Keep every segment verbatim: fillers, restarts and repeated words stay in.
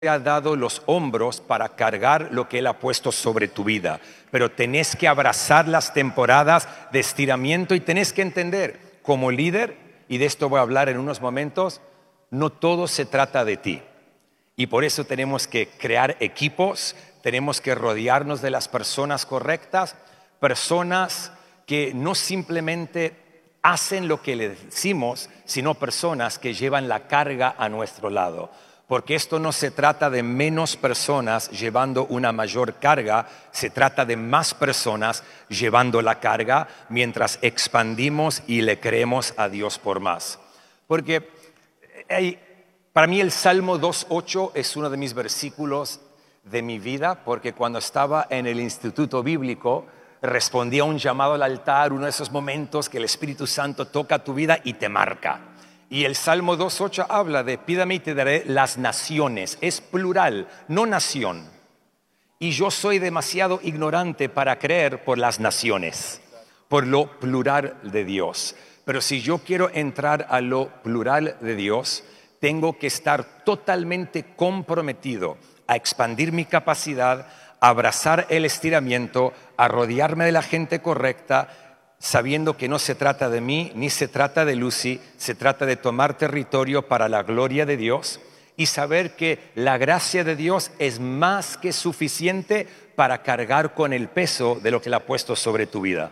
te ha dado los hombros para cargar lo que Él ha puesto sobre tu vida, pero tenés que abrazar las temporadas de estiramiento y tenés que entender, como líder, y de esto voy a hablar en unos momentos, no todo se trata de ti. Y por eso tenemos que crear equipos, tenemos que rodearnos de las personas correctas, personas que no simplemente hacen lo que le decimos, sino personas que llevan la carga a nuestro lado. Porque esto no se trata de menos personas llevando una mayor carga, se trata de más personas llevando la carga mientras expandimos y le creemos a Dios por más. Porque hay, para mí el Salmo dos ocho es uno de mis versículos de mi vida, porque cuando estaba en el instituto bíblico respondí a un llamado al altar, uno de esos momentos que el Espíritu Santo toca tu vida y te marca. Y el Salmo dos ocho habla de pídame y te daré las naciones. Es plural, no nación. Y yo soy demasiado ignorante para creer por las naciones, por lo plural de Dios. Pero si yo quiero entrar a lo plural de Dios, tengo que estar totalmente comprometido a expandir mi capacidad, a abrazar el estiramiento, a rodearme de la gente correcta, sabiendo que no se trata de mí, ni se trata de Lucy, se trata de tomar territorio para la gloria de Dios y saber que la gracia de Dios es más que suficiente para cargar con el peso de lo que Él ha puesto sobre tu vida.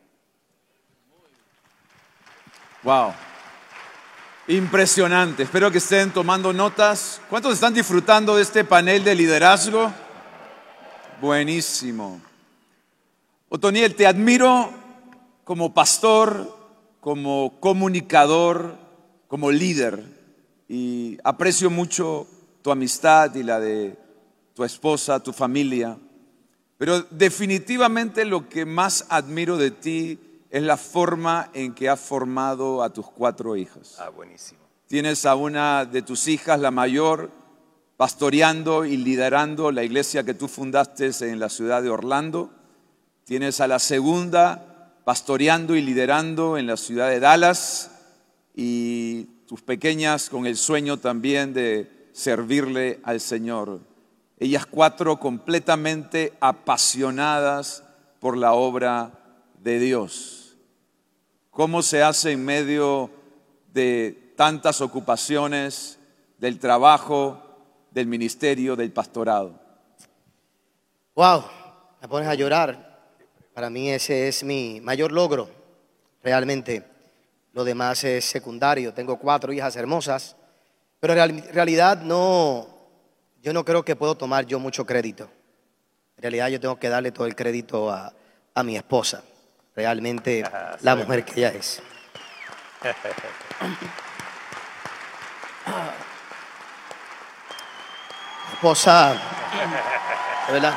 Wow. Impresionante. Espero que estén tomando notas. ¿Cuántos están disfrutando de este panel de liderazgo? Buenísimo. Otoniel, te admiro como pastor, como comunicador, como líder, y aprecio mucho tu amistad y la de tu esposa, tu familia, pero definitivamente lo que más admiro de ti es la forma en que has formado a tus cuatro hijas. Ah, buenísimo. Tienes a una de tus hijas, la mayor, pastoreando y liderando la iglesia que tú fundaste en la ciudad de Orlando. Tienes a la segunda pastoreando y liderando en la ciudad de Dallas, y tus pequeñas con el sueño también de servirle al Señor. Ellas cuatro completamente apasionadas por la obra de Dios. ¿Cómo se hace en medio de tantas ocupaciones, del trabajo, del ministerio, del pastorado? Wow, me pones a llorar. Para mí ese es mi mayor logro, realmente. Lo demás es secundario. Tengo cuatro hijas hermosas, pero en realidad no, yo no creo que puedo tomar yo mucho crédito. En realidad yo tengo que darle todo el crédito a, a mi esposa, realmente la mujer que ella es. Esposa, de verdad.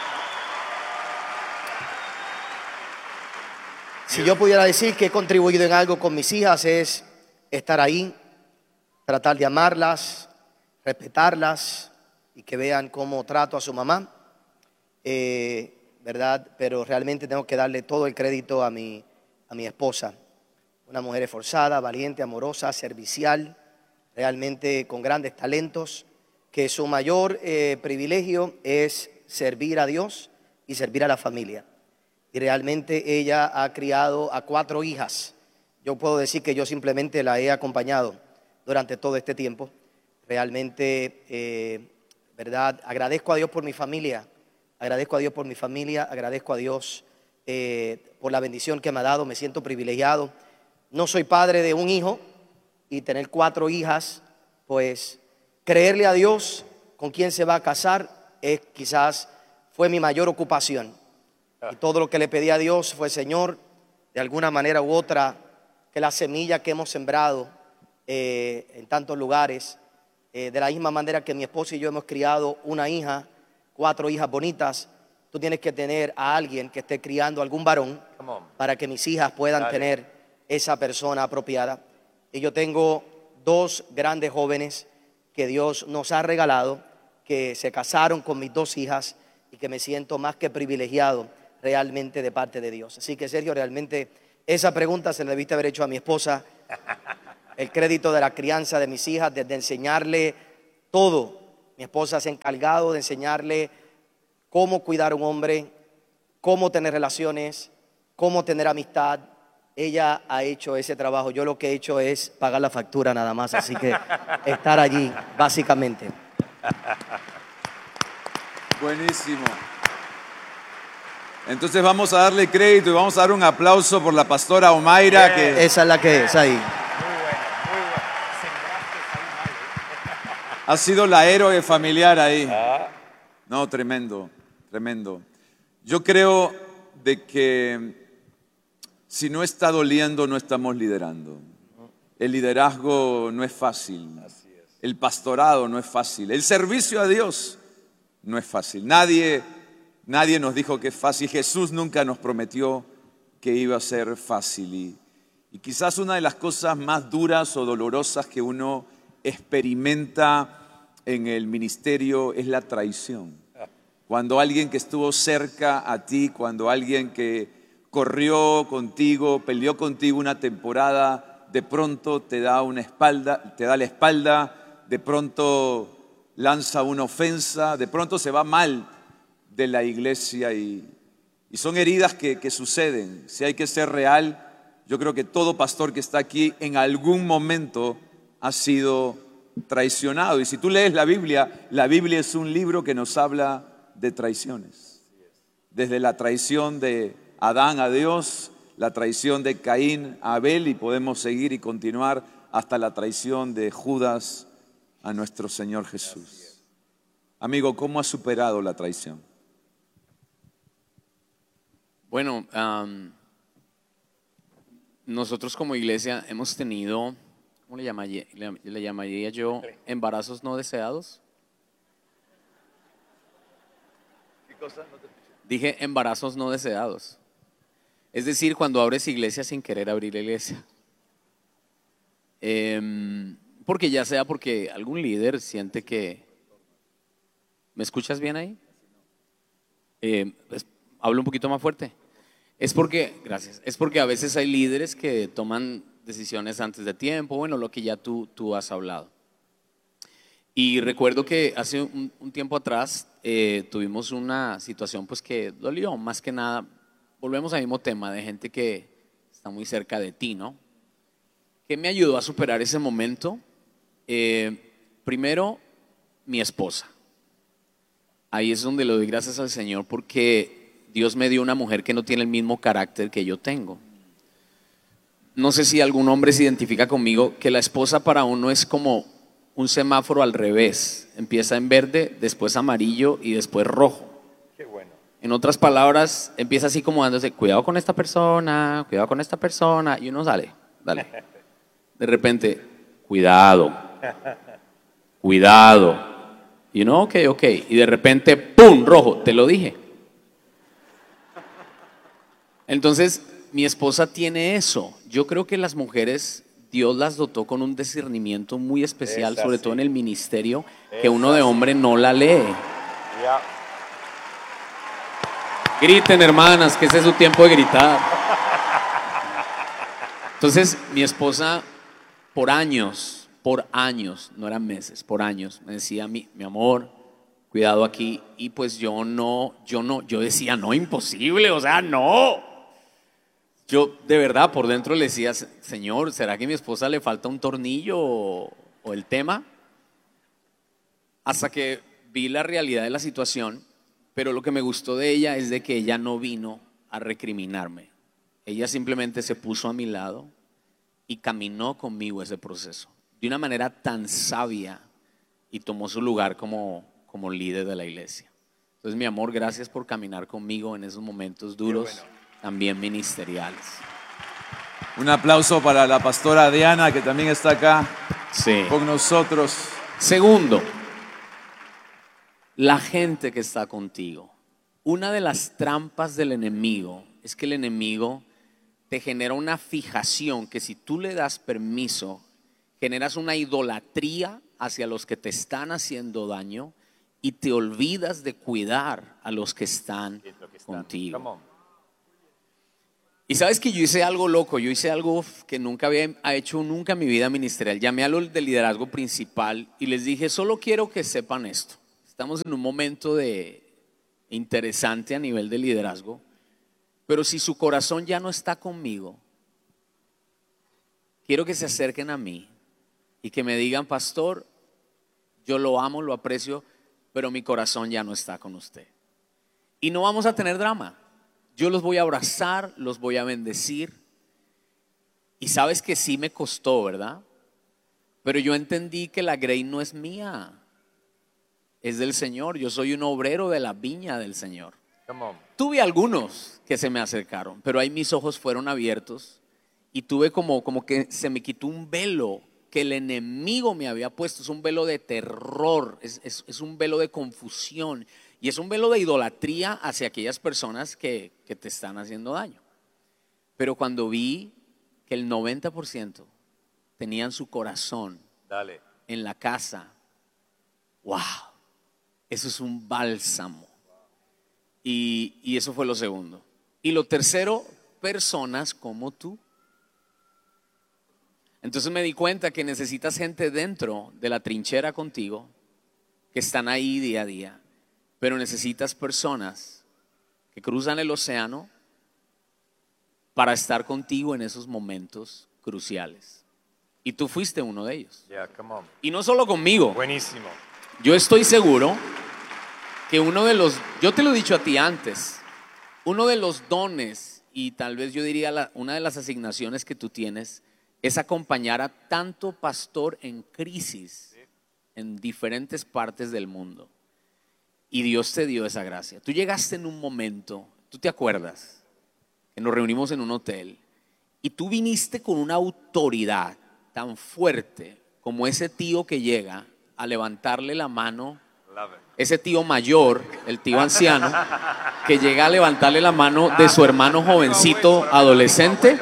Si yo pudiera decir que he contribuido en algo con mis hijas es estar ahí, tratar de amarlas, respetarlas y que vean cómo trato a su mamá, eh, ¿verdad? Pero realmente tengo que darle todo el crédito a mi, a mi esposa. Una mujer esforzada, valiente, amorosa, servicial, realmente con grandes talentos, que su mayor eh, privilegio es servir a Dios y servir a la familia. Y realmente ella ha criado a cuatro hijas. Yo puedo decir que yo simplemente la he acompañado durante todo este tiempo. Realmente, eh, ¿verdad? Agradezco a Dios por mi familia. Agradezco a Dios por mi familia. Agradezco a Dios eh, por la bendición que me ha dado. Me siento privilegiado. No soy padre de un hijo y tener cuatro hijas, pues creerle a Dios con quién se va a casar es quizás fue mi mayor ocupación. Y todo lo que le pedí a Dios fue, Señor, de alguna manera u otra, que la semilla que hemos sembrado eh, en tantos lugares, eh, de la misma manera que mi esposa y yo hemos criado una hija, cuatro hijas bonitas, tú tienes que tener a alguien que esté criando algún varón para que mis hijas puedan Dale. tener esa persona apropiada. Y yo tengo dos grandes jóvenes que Dios nos ha regalado, que se casaron con mis dos hijas y que me siento más que privilegiado realmente de parte de Dios. Así que, Sergio, realmente esa pregunta se la debiste haber hecho a mi esposa. El crédito de la crianza de mis hijas, desde enseñarle todo Mi esposa se ha encargado de enseñarle cómo cuidar a un hombre, cómo tener relaciones, cómo tener amistad. Ella ha hecho ese trabajo. Yo lo que he hecho es pagar la factura nada más, así que estar allí, básicamente. Buenísimo. Entonces vamos a darle crédito y vamos a dar un aplauso por la pastora Omaira. Que Esa es la que es ahí. ha sido la héroe familiar ahí. No, tremendo, tremendo. Yo creo de que si no está doliendo, no estamos liderando. El liderazgo no es fácil. El pastorado no es fácil. El servicio a Dios no es fácil. Nadie, nadie nos dijo que es fácil. Jesús nunca nos prometió que iba a ser fácil. Y, y quizás una de las cosas más duras o dolorosas que uno experimenta en el ministerio es la traición. Cuando alguien que estuvo cerca a ti, cuando alguien que corrió contigo, peleó contigo una temporada, de pronto te da una espalda, te da la espalda, de pronto lanza una ofensa, de pronto se va mal de la iglesia y, y son heridas que, que suceden. Si hay que ser real, yo creo que todo pastor que está aquí en algún momento ha sido traicionado. Y si tú lees la Biblia, la Biblia es un libro que nos habla de traiciones. Desde la traición de Adán a Dios, la traición de Caín a Abel, y podemos seguir y continuar hasta la traición de Judas a nuestro Señor Jesús. Amigo, ¿cómo has superado la traición? Bueno, um, nosotros como iglesia hemos tenido, ¿cómo le llamaría, le, le llamaría yo? Embarazos no deseados. ¿Qué cosa? No te escuché. Dije embarazos no deseados. Es decir, cuando abres iglesia sin querer abrir la iglesia. Eh, porque ya sea porque algún líder siente que... ¿Me escuchas bien ahí? Eh, pues, hablo un poquito más fuerte. Es porque, gracias, es porque a veces hay líderes que toman decisiones antes de tiempo, bueno, lo que ya tú, tú has hablado. Y recuerdo que hace un, un tiempo atrás eh, tuvimos una situación pues que dolió, más que nada, volvemos al mismo tema de gente que está muy cerca de ti, ¿no? ¿Qué me ayudó a superar ese momento? Eh, primero, mi esposa. Ahí es donde le doy gracias al Señor porque Dios me dio una mujer que no tiene el mismo carácter que yo tengo. No sé si algún hombre se identifica conmigo que la esposa para uno es como un semáforo al revés. Empieza en verde, después amarillo y después rojo. Qué bueno. En otras palabras, empieza así como dándose, cuidado con esta persona, cuidado con esta persona, y uno sale, dale. De repente, cuidado, cuidado. Y uno, ok, ok. Y de repente, ¡pum!, rojo, te lo dije. Entonces, mi esposa tiene eso. Yo creo que las mujeres, Dios las dotó con un discernimiento muy especial, sobre todo en el ministerio, que uno de hombre no la lee. Ya. Griten, hermanas, que ese es su tiempo de gritar. Entonces, mi esposa, por años, por años, no eran meses, por años, me decía, mi, mi amor, cuidado aquí. Y pues yo no, yo no, yo decía, no, imposible, o sea, no. Yo de verdad por dentro le decía, Señor, ¿será que a mi esposa le falta un tornillo o, o el tema? Hasta que vi la realidad de la situación, pero lo que me gustó de ella es de que ella no vino a recriminarme. Ella simplemente se puso a mi lado y caminó conmigo ese proceso de una manera tan sabia y tomó su lugar como, como líder de la iglesia. Entonces, mi amor, gracias por caminar conmigo en esos momentos duros, también ministeriales. Un aplauso para la pastora Diana, que también está acá Sí. con nosotros. Segundo, la gente que está contigo. Una de las trampas del enemigo es que el enemigo te genera una fijación que si tú le das permiso, generas una idolatría hacia los que te están haciendo daño y te olvidas de cuidar a los que están contigo. Y sabes que yo hice algo loco, yo hice algo que nunca había hecho nunca en mi vida ministerial. Llamé a los del liderazgo principal y les dije, solo quiero que sepan esto. Estamos en un momento de interesante a nivel de liderazgo, pero si su corazón ya no está conmigo, quiero que se acerquen a mí y que me digan, pastor, yo lo amo, lo aprecio, pero mi corazón ya no está con usted. Y no vamos a tener drama. Yo los voy a abrazar, los voy a bendecir. Y sabes que sí me costó, ¿verdad? Pero yo entendí que la grey no es mía, es del Señor. Yo soy un obrero de la viña del Señor. Tuve algunos que se me acercaron, pero ahí mis ojos fueron abiertos y tuve como, como que se me quitó un velo que el enemigo me había puesto. Es un velo de terror, es, es, es un velo de confusión. Y es un velo de idolatría hacia aquellas personas que, que te están haciendo daño. Pero cuando vi que el noventa por ciento tenían su corazón Dale. en la casa, wow, eso es un bálsamo. Y, y eso fue lo segundo. Y lo tercero, personas como tú. Entonces me di cuenta que necesitas gente dentro de la trinchera contigo, que están ahí día a día. Pero necesitas personas que cruzan el océano para estar contigo en esos momentos cruciales. Y tú fuiste uno de ellos. Yeah, come on. Y no solo conmigo. Buenísimo. Yo estoy seguro que uno de los, yo te lo he dicho a ti antes, uno de los dones y tal vez yo diría la, una de las asignaciones que tú tienes es acompañar a tanto pastor en crisis en diferentes partes del mundo. Y Dios te dio esa gracia. Tú llegaste en un momento, tú te acuerdas, que nos reunimos en un hotel y tú viniste con una autoridad tan fuerte como ese tío que llega a levantarle la mano, ese tío mayor, el tío anciano, que llega a levantarle la mano de su hermano jovencito adolescente.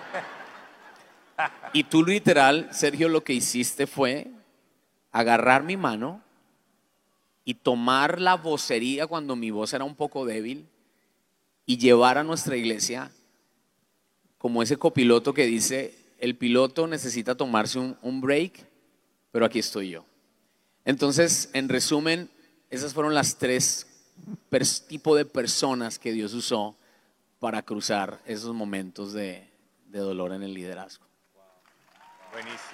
Y tú literal, Sergio, lo que hiciste fue agarrar mi mano y tomar la vocería cuando mi voz era un poco débil y llevar a nuestra iglesia como ese copiloto que dice, el piloto necesita tomarse un, un break, pero aquí estoy yo. Entonces, en resumen, esas fueron las tres tipos de personas que Dios usó para cruzar esos momentos de, de dolor en el liderazgo. Buenísimo.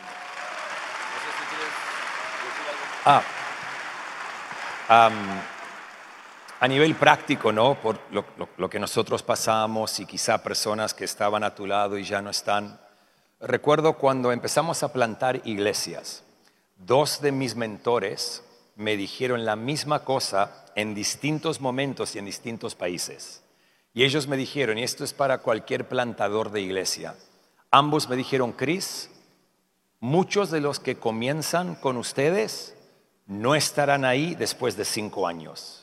Ah. Um, a nivel práctico, ¿no? Por lo, lo, lo que nosotros pasamos y quizá personas que estaban a tu lado y ya no están. Recuerdo cuando empezamos a plantar iglesias, dos de mis mentores me dijeron la misma cosa en distintos momentos y en distintos países. Y ellos me dijeron, y esto es para cualquier plantador de iglesia, ambos me dijeron, Chris, muchos de los que comienzan con ustedes no estarán ahí después de cinco años.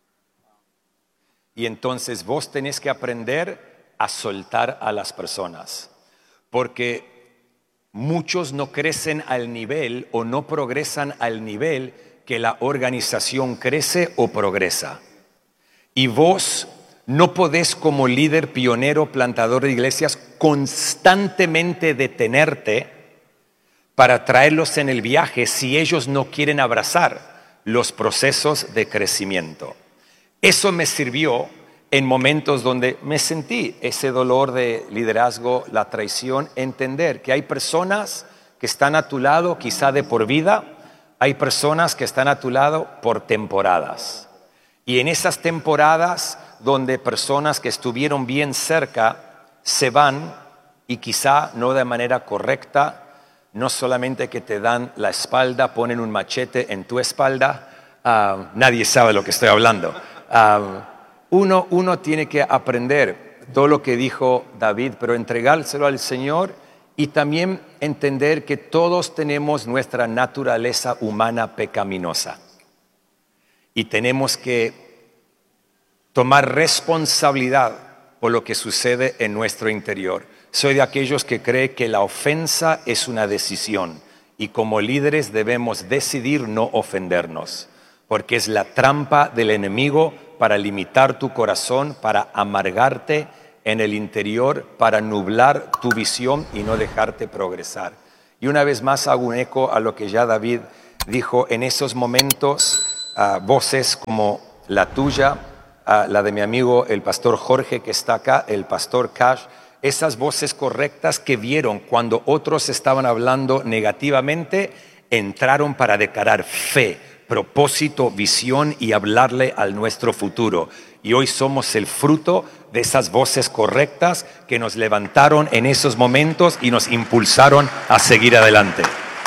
Y entonces vos tenés que aprender a soltar a las personas, porque muchos no crecen al nivel o no progresan al nivel que la organización crece o progresa. Y vos no podés como líder pionero, plantador de iglesias, constantemente detenerte para traerlos en el viaje si ellos no quieren abrazar los procesos de crecimiento. Eso me sirvió en momentos donde me sentí ese dolor de liderazgo, la traición, entender que hay personas que están a tu lado quizá de por vida, hay personas que están a tu lado por temporadas. Y en esas temporadas donde personas que estuvieron bien cerca se van y quizá no de manera correcta, no solamente que te dan la espalda, ponen un machete en tu espalda, uh, nadie sabe lo que estoy hablando. Uh, uno, uno tiene que aprender todo lo que dijo David, pero entregárselo al Señor y también entender que todos tenemos nuestra naturaleza humana pecaminosa. Y tenemos que tomar responsabilidad por lo que sucede en nuestro interior. Soy de aquellos que cree que la ofensa es una decisión y como líderes debemos decidir no ofendernos, porque es la trampa del enemigo para limitar tu corazón, para amargarte en el interior para nublar tu visión y no dejarte progresar. Y una vez más hago un eco a lo que ya David dijo. En esos momentos, uh, voces como la tuya, uh, la de mi amigo el pastor Jorge que está acá, el pastor Cash, esas voces correctas que vieron cuando otros estaban hablando negativamente, entraron para declarar fe, propósito, visión y hablarle al nuestro futuro. Y hoy somos el fruto de esas voces correctas que nos levantaron en esos momentos y nos impulsaron a seguir adelante.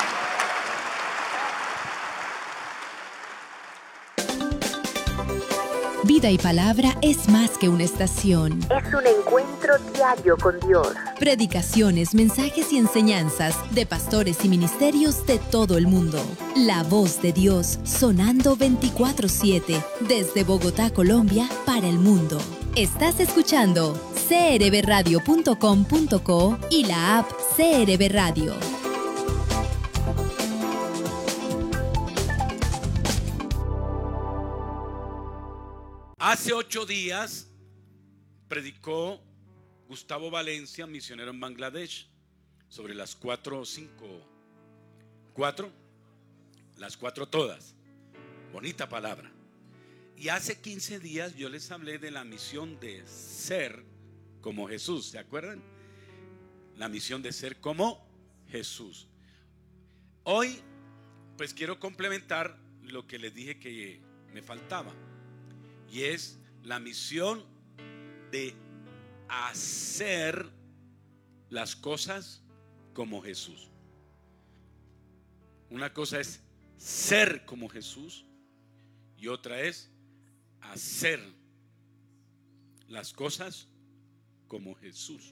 Vida y Palabra es más que una estación. Es un encuentro diario con Dios. Predicaciones, mensajes y enseñanzas de pastores y ministerios de todo el mundo. La voz de Dios sonando veinticuatro siete desde Bogotá, Colombia, para el mundo. Estás escuchando c r b radio punto com punto co y la app C R B Radio. Hace ocho días predicó Gustavo Valencia, misionero en Bangladesh, sobre las cuatro o cinco, cuatro, las cuatro todas. Bonita palabra. Y hace quince días yo les hablé de la misión de ser como Jesús, ¿se acuerdan? La misión de ser como Jesús. Hoy, pues quiero complementar lo que les dije que me faltaba. Y es la misión de hacer las cosas como Jesús. Una cosa es ser como Jesús y otra es hacer las cosas como Jesús.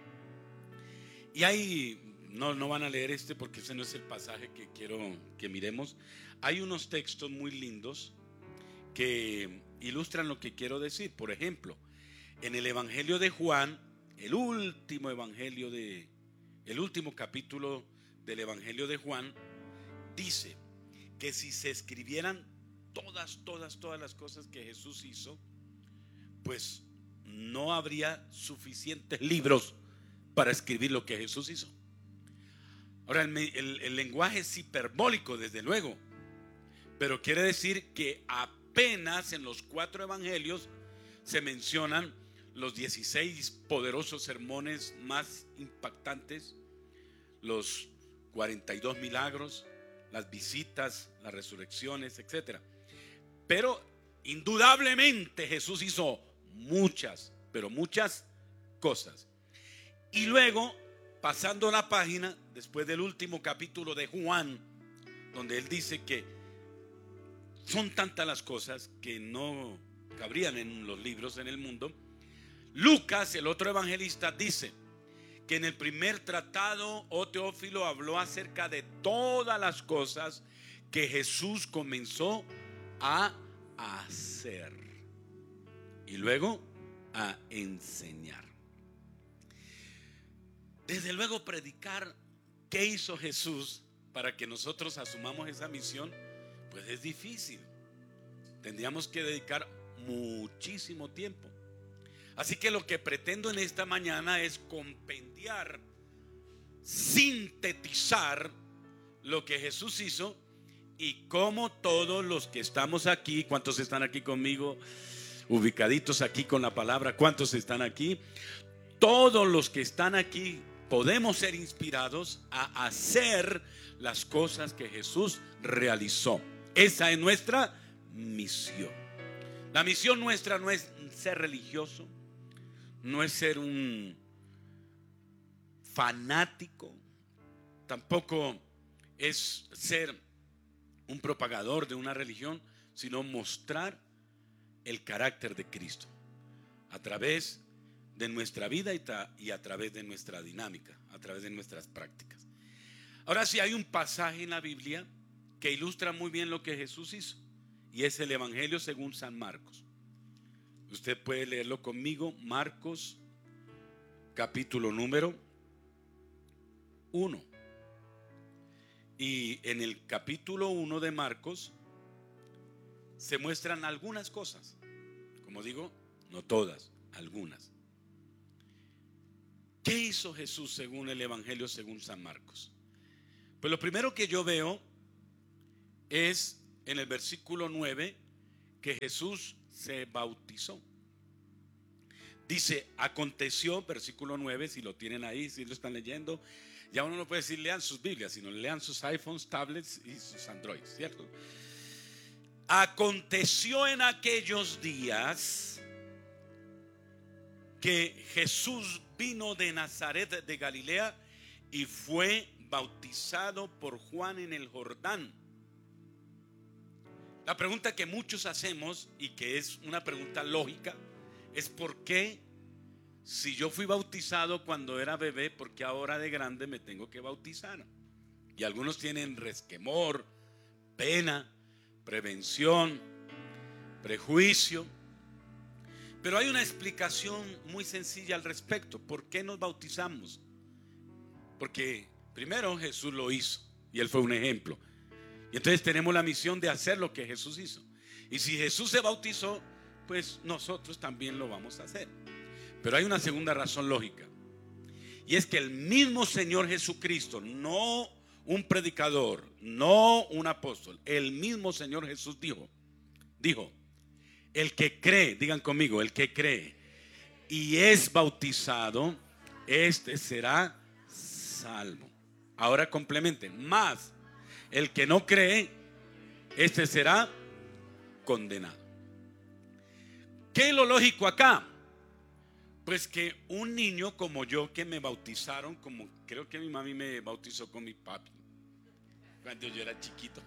Y ahí, no, no van a leer este porque ese no es el pasaje que quiero que miremos. Hay unos textos muy lindos que ilustran lo que quiero decir. Por ejemplo, en el Evangelio de Juan, el último evangelio de, el último capítulo del Evangelio de Juan, dice que si se escribieran todas, todas, todas las cosas que Jesús hizo, pues no habría suficientes libros para escribir lo que Jesús hizo. Ahora, el, el, el lenguaje es hiperbólico, desde luego, pero quiere decir que apenas en los cuatro evangelios se mencionan los dieciséis poderosos sermones más impactantes, los cuarenta y dos milagros, las visitas, las resurrecciones, etcétera. Pero indudablemente Jesús hizo muchas, pero muchas cosas. Y luego, pasando la página, después del último capítulo de Juan, donde él dice que son tantas las cosas que no cabrían en los libros en el mundo, Lucas, el otro evangelista, dice que en el primer tratado, oh Teófilo, habló acerca de todas las cosas que Jesús comenzó a hacer y luego a enseñar. Desde luego, predicar qué hizo Jesús para que nosotros asumamos esa misión, pues es difícil. Tendríamos que dedicar muchísimo tiempo. Así que lo que pretendo en esta mañana es compendiar, sintetizar lo que Jesús hizo y cómo todos los que estamos aquí, ¿cuántos están aquí conmigo? Ubicaditos aquí con la palabra, ¿cuántos están aquí? Todos los que están aquí podemos ser inspirados a hacer las cosas que Jesús realizó. Esa es nuestra misión. La misión nuestra no es ser religioso, no es ser un fanático, tampoco es ser un propagador de una religión, sino mostrar el carácter de Cristo a través de nuestra vida y, y a través de nuestra dinámica, a través de nuestras prácticas. Ahora sí, hay un pasaje en la Biblia que ilustra muy bien lo que Jesús hizo, y es el Evangelio según San Marcos. Usted puede leerlo conmigo, Marcos capítulo número uno. Y en el capítulo uno de Marcos se muestran algunas cosas, como digo, no todas, algunas. ¿Qué hizo Jesús según el Evangelio según San Marcos? Pues lo primero que yo veo es en el versículo nueve que Jesús se bautizó. Dice, aconteció, versículo nueve, si lo tienen ahí, si lo están leyendo, ya uno no puede decir lean sus Biblias, sino lean sus iPhones, tablets y sus Androids, ¿cierto? Aconteció en aquellos días que Jesús vino de Nazaret de Galilea y fue bautizado por Juan en el Jordán. La pregunta que muchos hacemos y que es una pregunta lógica es ¿por qué si yo fui bautizado cuando era bebé, por qué ahora de grande me tengo que bautizar? Y algunos tienen resquemor, pena, prevención, prejuicio. Pero hay una explicación muy sencilla al respecto. ¿Por qué nos bautizamos? Porque primero Jesús lo hizo y Él fue un ejemplo. Y entonces tenemos la misión de hacer lo que Jesús hizo. Y si Jesús se bautizó, pues nosotros también lo vamos a hacer. Pero hay una segunda razón lógica. Y es que el mismo Señor Jesucristo, no un predicador, no un apóstol, el mismo Señor Jesús dijo, dijo, el que cree, digan conmigo, el que cree y es bautizado, este será salvo. Ahora complementen, más el que no cree, este será condenado. ¿Qué es lo lógico acá? Pues que un niño como yo, que me bautizaron, como creo que mi mami me bautizó con mi papi cuando yo era chiquito.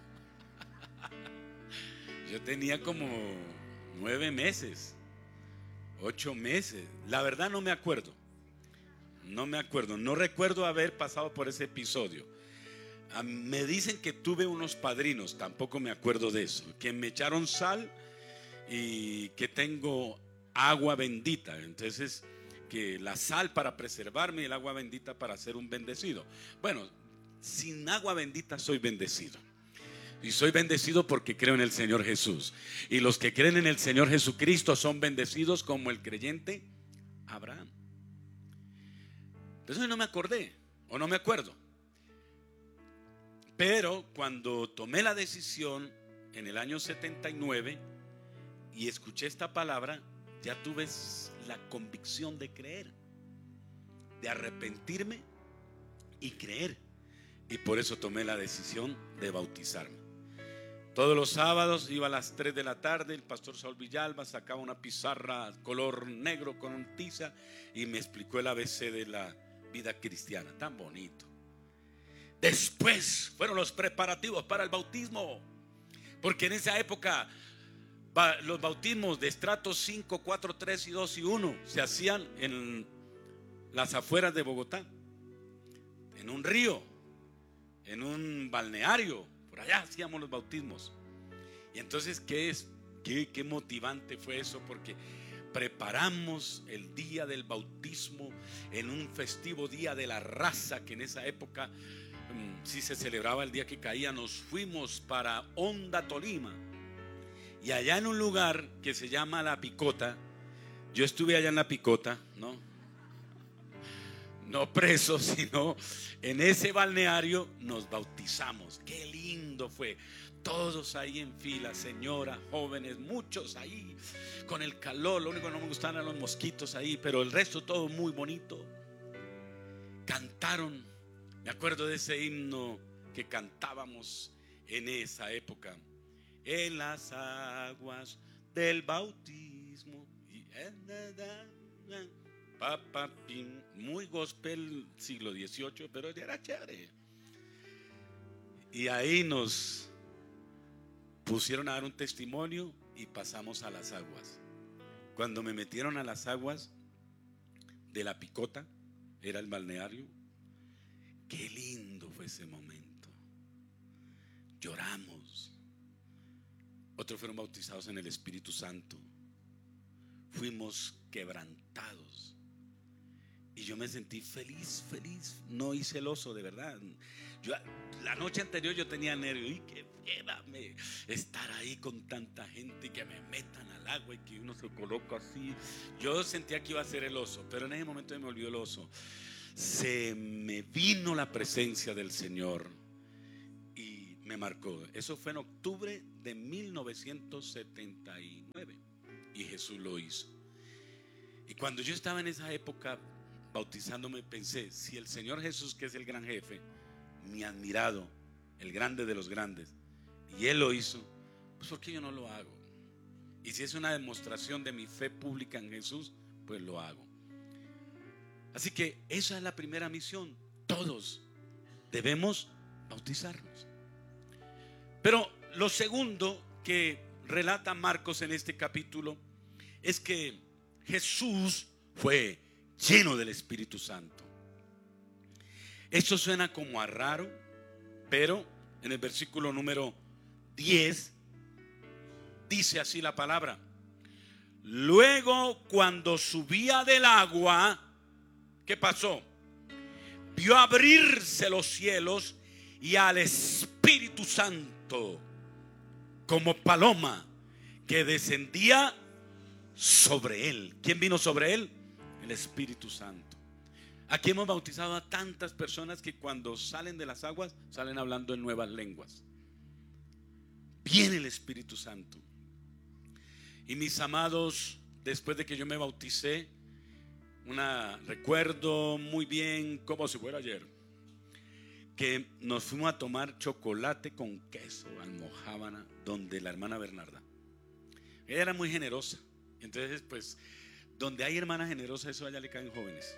Yo tenía como nueve meses, ocho meses. La verdad no me acuerdo. No me acuerdo. No recuerdo haber pasado por ese episodio. Me dicen que tuve unos padrinos, tampoco me acuerdo de eso, que me echaron sal y que tengo agua bendita. Entonces, que la sal para preservarme y el agua bendita para ser un bendecido. Bueno, sin agua bendita soy bendecido. Y soy bendecido porque creo en el Señor Jesús. Y los que creen en el Señor Jesucristo son bendecidos como el creyente Abraham. Entonces no me acordé o no me acuerdo. Pero cuando tomé la decisión en el año setenta y nueve y escuché esta palabra, ya tuve la convicción de creer, de arrepentirme y creer. Y por eso tomé la decisión de bautizarme. Todos los sábados iba a las tres de la tarde, el pastor Saúl Villalba sacaba una pizarra color negro con tiza y me explicó el A B C de la vida cristiana, tan bonito. Después fueron los preparativos para el bautismo, porque en esa época los bautismos de estratos cinco, cuatro, tres y dos y uno se hacían en las afueras de Bogotá, en un río, en un balneario. Por allá hacíamos los bautismos. Y entonces, ¿qué es? ¿Qué, qué motivante fue eso? Porque preparamos el día del bautismo en un festivo día de la raza, que en esa época um, sí se celebraba el día que caía. Nos fuimos para Honda, Tolima. Y allá en un lugar que se llama La Picota, yo estuve allá en La Picota, ¿no? No preso, sino en ese balneario nos bautizamos. Qué lindo fue. Todos ahí en fila, señoras, jóvenes, muchos ahí con el calor. Lo único que no me gustaban eran los mosquitos ahí, pero el resto todo muy bonito. Cantaron, me acuerdo de ese himno que cantábamos en esa época. En las aguas del bautismo. Muy gospel siglo dieciocho, pero era chévere. Y ahí nos pusieron a dar un testimonio y pasamos a las aguas. Cuando me metieron a las aguas de La Picota, era el balneario, qué lindo fue ese momento. Lloramos. Otros fueron bautizados en el Espíritu Santo. Fuimos quebrantados. Y yo me sentí feliz, feliz, no y celoso, de verdad. Yo, la noche anterior yo tenía nervios. Y que llévame estar ahí con tanta gente y que me metan a al agua y que uno se coloca así. Yo sentía que iba a ser el oso, pero en ese momento me olvidó el oso. Se me vino la presencia del Señor y me marcó. Eso fue en octubre de mil novecientos setenta y nueve y Jesús lo hizo. Y cuando yo estaba en esa época bautizándome, pensé, si el Señor Jesús, que es el gran jefe, mi admirado, el grande de los grandes, y Él lo hizo, pues ¿por qué yo no lo hago? Y si es una demostración de mi fe pública en Jesús, pues lo hago. Así que esa es la primera misión. Todos debemos bautizarnos. Pero lo segundo que relata Marcos en este capítulo es que Jesús fue lleno del Espíritu Santo. Esto suena como a raro, pero en el versículo número diez dice así la palabra: luego, cuando subía del agua, ¿qué pasó? Vio abrirse los cielos y al Espíritu Santo como paloma que descendía sobre él. ¿Quién vino sobre él? El Espíritu Santo. Aquí hemos bautizado a tantas personas que cuando salen de las aguas salen hablando en nuevas lenguas. Viene el Espíritu Santo. Y mis amados, después de que yo me bauticé, una, recuerdo muy bien, como si fuera ayer, que nos fuimos a tomar chocolate con queso, almojábana, donde la hermana Bernarda. Ella era muy generosa. Entonces, pues, donde hay hermanas generosas, eso allá le caen jóvenes.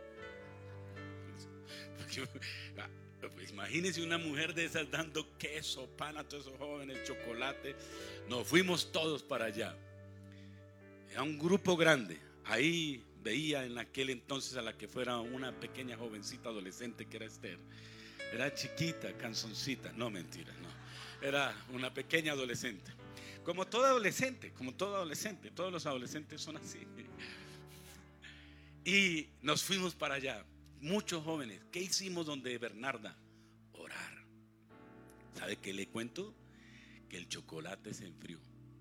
Pues, imagínense una mujer de esas dando queso, pan a todos esos jóvenes, chocolate. Nos fuimos todos para allá. Era un grupo grande. Ahí veía en aquel entonces a la que fuera una pequeña jovencita adolescente que era Esther. Era chiquita, canzoncita. No, mentira, no. Era una pequeña adolescente. Como todo adolescente, como todo adolescente. Todos los adolescentes son así. Y nos fuimos para allá. Muchos jóvenes. ¿Qué hicimos donde Bernarda? Orar. ¿Sabe qué le cuento? Que el chocolate se enfrió.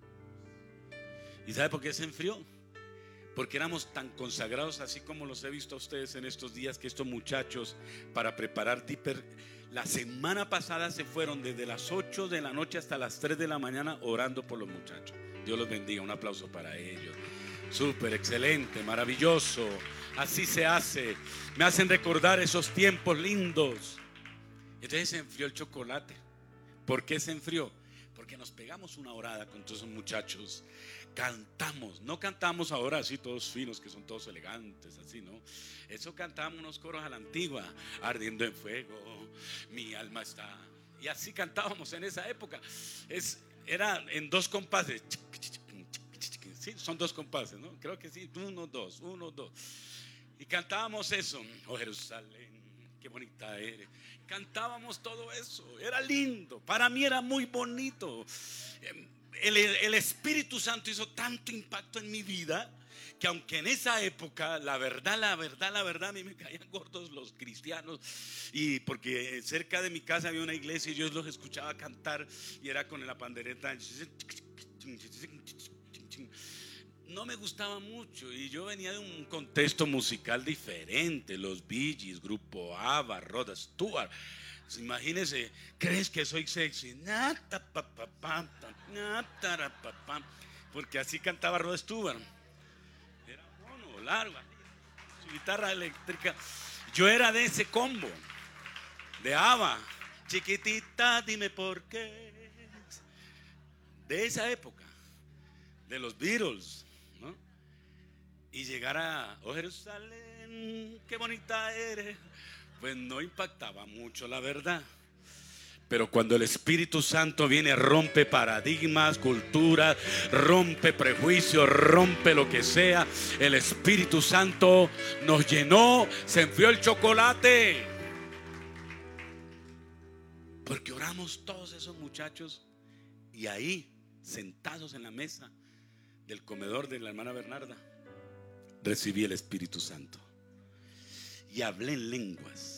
¿Y sabe por qué se enfrió? Porque éramos tan consagrados, así como los he visto a ustedes en estos días, que estos muchachos, para preparar Dipper, la semana pasada se fueron desde las ocho de la noche hasta las tres de la mañana orando por los muchachos. Dios los bendiga, un aplauso para ellos. Súper, excelente, maravilloso. Así se hace. Me hacen recordar esos tiempos lindos. Entonces se enfrió el chocolate. ¿Por qué se enfrió? Porque nos pegamos una orada con todos esos muchachos. Cantamos, no cantamos ahora así todos finos, que son todos elegantes, así, ¿no? Eso cantábamos unos coros a la antigua. Ardiendo en fuego, mi alma está. Y así cantábamos en esa época. Es, era en dos compases. Sí, son dos compases, ¿no? Creo que sí, uno, dos, uno, dos. Y cantábamos eso. Oh Jerusalén, qué bonita eres. Cantábamos todo eso, era lindo. Para mí era muy bonito. El, el Espíritu Santo hizo tanto impacto en mi vida que aunque en esa época, la verdad, la verdad, la verdad, a mí me caían gordos los cristianos. Y porque cerca de mi casa había una iglesia y yo los escuchaba cantar y era con la pandereta. No me gustaba mucho y yo venía de un contexto musical diferente. Los Bee Gees, Grupo ABBA, Rod Stewart. Imagínense, ¿crees que soy sexy? Porque así cantaba Rod Stewart. Era mono, largo, su guitarra eléctrica. Yo era de ese combo, de ABBA. Chiquitita, dime por qué. De esa época, de los Beatles, ¿no? Y llegar a oh Jerusalén, qué bonita eres, pues no impactaba mucho, la verdad. Pero cuando el Espíritu Santo viene, rompe paradigmas, culturas, rompe prejuicios, rompe lo que sea. El Espíritu Santo nos llenó, se enfrió el chocolate. Porque oramos todos esos muchachos y ahí, sentados en la mesa del comedor de la hermana Bernarda, recibí el Espíritu Santo y hablé en lenguas.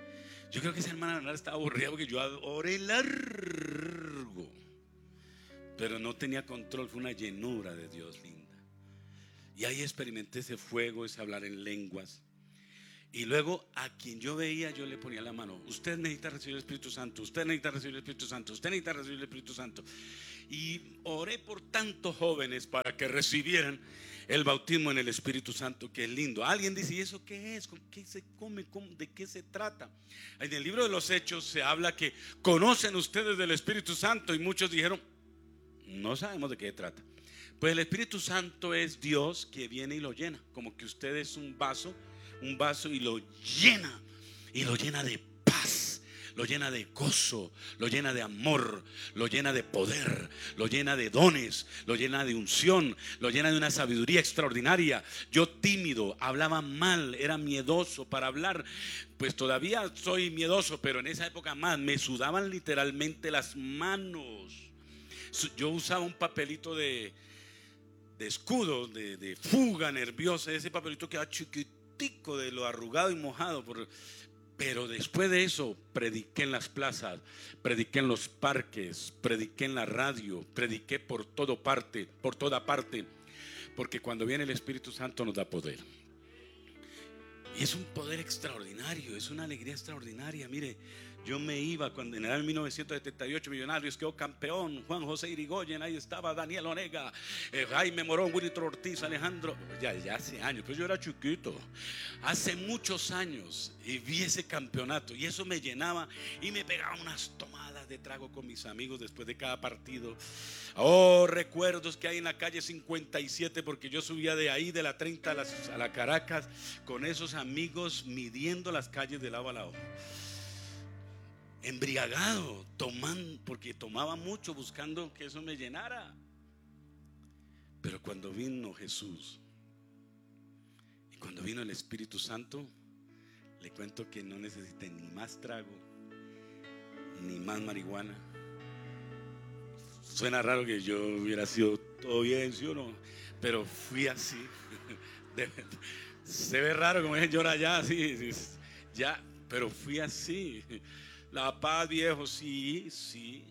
Yo creo que esa hermana Bernarda estaba aburrida porque yo oré largo, pero no tenía control. Fue una llenura de Dios linda. Y ahí experimenté ese fuego, ese hablar en lenguas. Y luego a quien yo veía, yo le ponía la mano. Usted necesita recibir el Espíritu Santo, usted necesita recibir el Espíritu Santo, usted necesita recibir el Espíritu Santo. Y oré por tantos jóvenes para que recibieran el bautismo en el Espíritu Santo, que es lindo. Alguien dice, ¿y eso qué es? ¿Con qué se come? ¿Cómo? ¿De qué se trata? En el libro de los Hechos se habla que conocen ustedes del Espíritu Santo, y muchos dijeron, no sabemos de qué se trata. Pues el Espíritu Santo es Dios que viene y lo llena, como que usted es un vaso, un vaso y lo llena, y lo llena de paz, lo llena de gozo, lo llena de amor, lo llena de poder, lo llena de dones, lo llena de unción, lo llena de una sabiduría extraordinaria. Yo tímido, hablaba mal, era miedoso para hablar, pues todavía soy miedoso, pero en esa época más, me sudaban literalmente las manos. Yo usaba un papelito de, de escudo, de, de fuga nerviosa, ese papelito quedaba chiquitico de lo arrugado y mojado por... Pero después de eso prediqué en las plazas, prediqué en los parques, prediqué en la radio, prediqué por todo parte, por toda parte, porque cuando viene el Espíritu Santo nos da poder. Y es un poder extraordinario, es una alegría extraordinaria. Mire, yo me iba cuando en el año mil novecientos setenta y ocho Millonarios quedó campeón, Juan José Irigoyen, ahí estaba Daniel Onega, eh, Jaime Morón, Wilitro Ortiz, Alejandro, ya, ya hace años, pues yo era chiquito, hace muchos años, y vi ese campeonato y eso me llenaba y me pegaba unas tomadas de trago con mis amigos después de cada partido. Oh, recuerdos que hay en la calle cincuenta y siete, porque yo subía de ahí de la treinta a, las, a la Caracas con esos amigos midiendo las calles de lado a lado. Embriagado, tomando, porque tomaba mucho buscando que eso me llenara. Pero cuando vino Jesús y cuando vino el Espíritu Santo, le cuento que no necesité ni más trago ni más marihuana. Suena raro que yo hubiera sido todo bien, ¿sí o no? Pero fui así. Se ve raro como es llora ya, así, ya, pero fui así. La paz, viejo, sí, sí.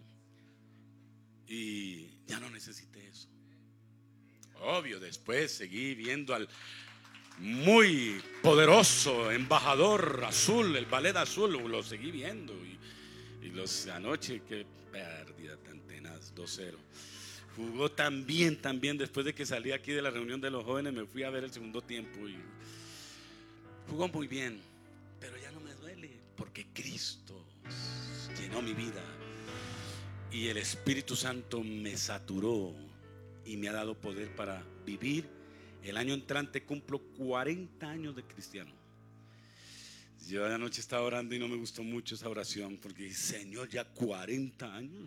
Y ya no necesité eso. Obvio, después seguí viendo al muy poderoso embajador azul, el ballet azul, lo seguí viendo. Y, y los anoche, qué pérdida tan tenaz, dos cero. Jugó tan bien, tan bien. Después de que salí aquí de la reunión de los jóvenes, me fui a ver el segundo tiempo y jugó muy bien. Pero ya no me duele, porque Cristo llenó mi vida y el Espíritu Santo me saturó y me ha dado poder para vivir. El año entrante cumplo cuarenta años de cristiano. Yo anoche estaba orando y no me gustó mucho esa oración, porque dije, Señor, ya cuarenta años.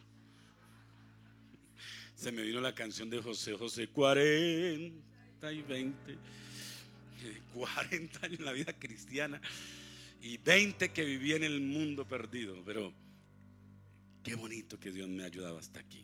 Se me vino la canción de José José, cuarenta y veinte, cuarenta años en la vida cristiana y veinte que viví en el mundo perdido. Pero qué bonito que Dios me ha ayudado hasta aquí.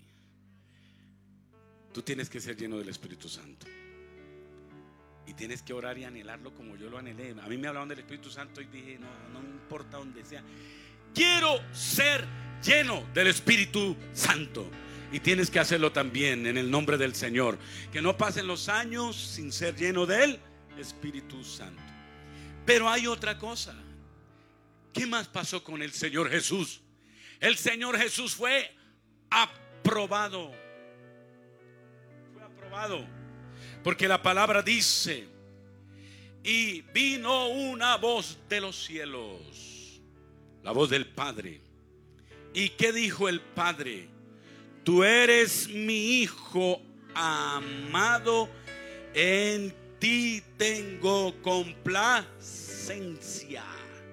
Tú tienes que ser lleno del Espíritu Santo y tienes que orar y anhelarlo como yo lo anhelé. A mí me hablaban del Espíritu Santo y dije, no, no importa donde sea, quiero ser lleno del Espíritu Santo. Y tienes que hacerlo también en el nombre del Señor. Que no pasen los años sin ser lleno del Espíritu Santo. Pero hay otra cosa. ¿Qué más pasó con el Señor Jesús? El Señor Jesús fue aprobado. Fue aprobado. Porque la palabra dice, y vino una voz de los cielos, la voz del Padre. ¿Y qué dijo el Padre? Tú eres mi Hijo amado, en ti tengo complacencia.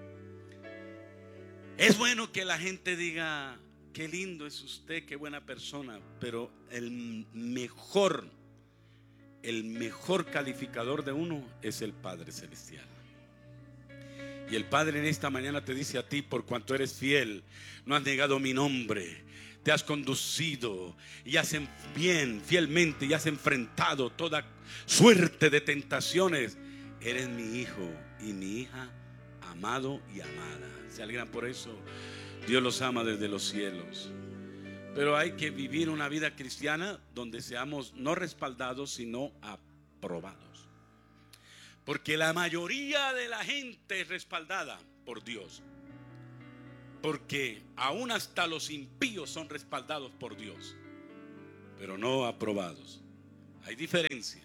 Es bueno que la gente diga, qué lindo es usted, qué buena persona, pero el mejor, el mejor calificador de uno es el Padre Celestial. Y el Padre en esta mañana te dice a ti, por cuanto eres fiel, no has negado mi nombre, te has conducido y has bien, fielmente, y has enfrentado toda suerte de tentaciones. Eres mi hijo y mi hija, amado y amada. Se alegran por eso. Dios los ama desde los cielos. Pero hay que vivir una vida cristiana donde seamos no respaldados, sino aprobados. Porque la mayoría de la gente es respaldada por Dios. Porque aún hasta los impíos son respaldados por Dios, pero no aprobados. Hay diferencia.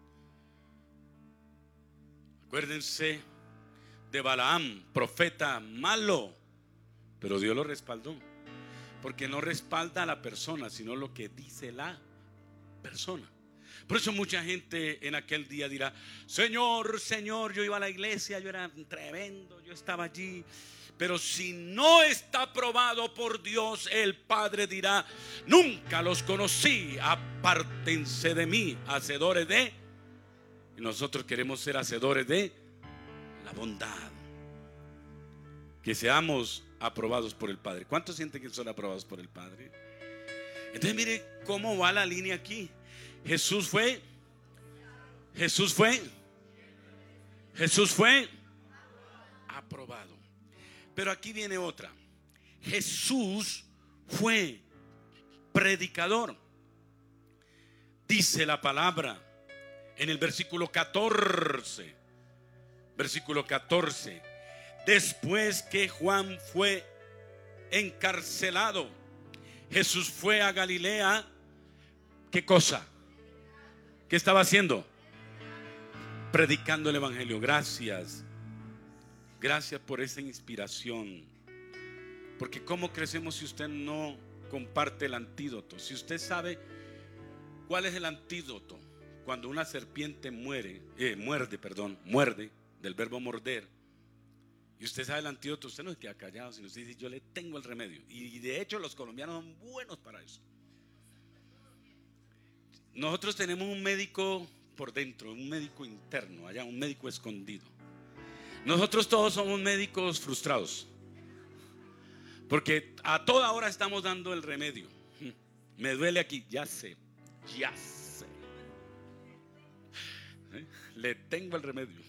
Acuérdense de Balaam, profeta malo, pero Dios lo respaldó. Porque no respalda a la persona, sino lo que dice la persona. Por eso mucha gente en aquel día dirá: Señor, Señor, yo iba a la iglesia, yo era tremendo, yo estaba allí. Pero si no está aprobado por Dios, el Padre dirá: nunca los conocí, apártense de mí, hacedores de. Y nosotros queremos ser hacedores de la bondad. Que seamos aprobados por el Padre. ¿Cuántos sienten que son aprobados por el Padre? Entonces mire cómo va la línea aquí. Jesús fue Jesús fue Jesús fue aprobado. Pero aquí viene otra. Jesús fue predicador. Dice la palabra en el versículo catorce. Versículo catorce. Después que Juan fue encarcelado, Jesús fue a Galilea. ¿Qué cosa? ¿Qué estaba haciendo? Predicando el evangelio. Gracias. Gracias por esa inspiración. Porque ¿cómo crecemos si usted no comparte el antídoto? Si usted sabe cuál es el antídoto cuando una serpiente muere, eh, muerde, perdón, muerde, del verbo morder, y usted sabe el antídoto, usted no se queda callado, sino usted dice: yo le tengo el remedio. Y de hecho los colombianos son buenos para eso. Nosotros tenemos un médico por dentro, un médico interno, allá un médico escondido. Nosotros todos somos médicos frustrados, porque a toda hora estamos dando el remedio. Me duele aquí, ya sé, ya sé. ¿Eh? Le tengo el remedio.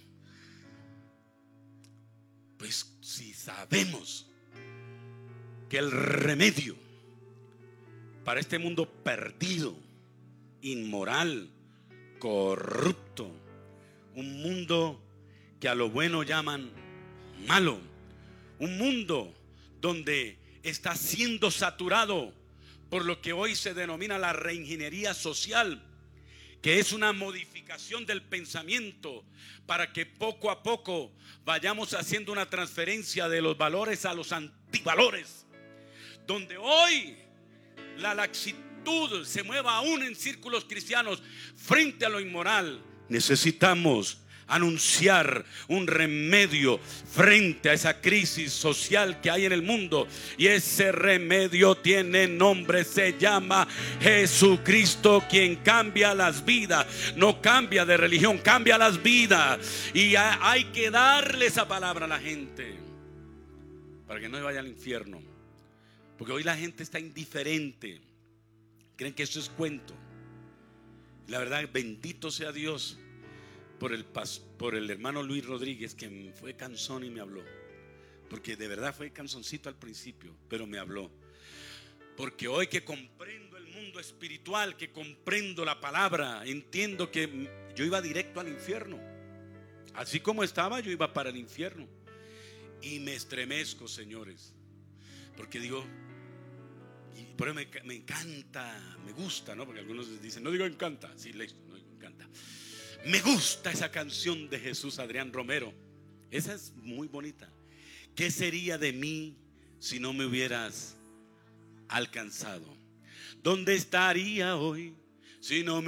Pues si sabemos que el remedio para este mundo perdido, inmoral, corrupto, un mundo que a lo bueno llaman malo, un mundo donde está siendo saturado por lo que hoy se denomina la reingeniería social, que es una modificación del pensamiento para que poco a poco vayamos haciendo una transferencia de los valores a los antivalores, donde hoy la laxitud se mueva aún en círculos cristianos frente a lo inmoral. Necesitamos anunciar un remedio frente a esa crisis social que hay en el mundo, y ese remedio tiene nombre, se llama Jesucristo, quien cambia las vidas. No cambia de religión, cambia las vidas, y hay que darle esa palabra a la gente para que no se vaya al infierno, porque hoy la gente está indiferente, creen que eso es cuento. La verdad, bendito sea Dios por el, por el hermano Luis Rodríguez, que fue cansón y me habló, porque de verdad fue canzoncito al principio, pero me habló. Porque hoy que comprendo el mundo espiritual, que comprendo la palabra, entiendo que yo iba directo al infierno. Así como estaba, yo iba para el infierno. Y me estremezco, señores, porque digo, y por eso me, me encanta, me gusta, ¿no? Porque algunos dicen: no digo encanta, sí, no digo encanta. Me gusta esa canción de Jesús Adrián Romero. Esa es muy bonita. ¿Qué sería de mí si no me hubieras alcanzado? ¿Dónde estaría hoy si no me